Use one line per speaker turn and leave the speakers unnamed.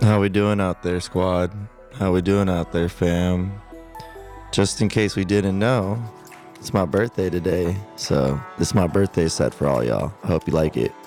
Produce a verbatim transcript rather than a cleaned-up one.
How we doing out there, squad? How we doing out there, fam? Just in case we didn't know, it's my birthday today, so this is my birthday set for all y'all. I hope you like it.